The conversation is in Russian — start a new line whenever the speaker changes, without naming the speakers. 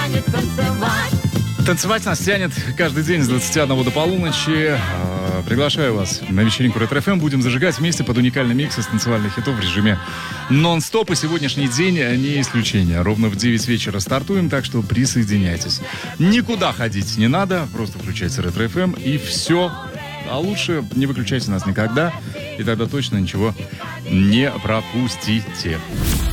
тянет танцевать.
Танцевать нас тянет каждый день с 21 до полуночи. Приглашаю вас на вечеринку Ретро-ФМ. Будем зажигать вместе под уникальный микс из танцевальных хитов в режиме нон-стоп. И сегодняшний день не исключение. Ровно в 9 вечера стартуем, так что присоединяйтесь. Никуда ходить не надо, просто включайте Ретро-ФМ и все. А лучше не выключайте нас никогда, и тогда точно ничего не пропустите.